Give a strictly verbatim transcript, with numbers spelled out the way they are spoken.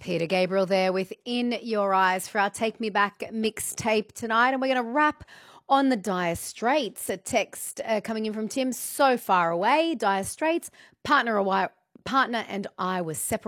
Peter Gabriel there with In Your Eyes for our Take Me Back mixtape tonight. And we're going to wrap on the Dire Straits. A text uh, coming in from Tim, so far away. Dire Straits, partner, a while, partner and I were separated.